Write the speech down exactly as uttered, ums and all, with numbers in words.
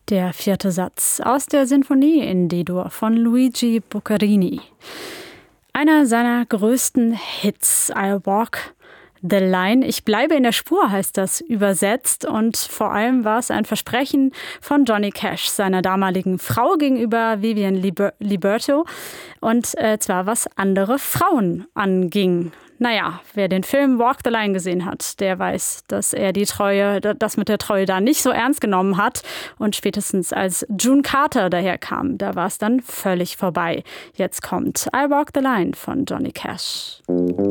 Der vierte Satz aus der Sinfonie in D-Dur von Luigi Boccherini. Einer seiner größten Hits, I'll Walk the Line. Ich bleibe in der Spur, heißt das übersetzt. Und vor allem war es ein Versprechen von Johnny Cash, seiner damaligen Frau gegenüber Vivian Liber- Liberto. Und äh, zwar was andere Frauen anging. Naja, wer den Film Walk the Line gesehen hat, der weiß, dass er die Treue, das mit der Treue da nicht so ernst genommen hat. Und spätestens als June Carter daherkam, da war es dann völlig vorbei. Jetzt kommt I'll Walk the Line von Johnny Cash.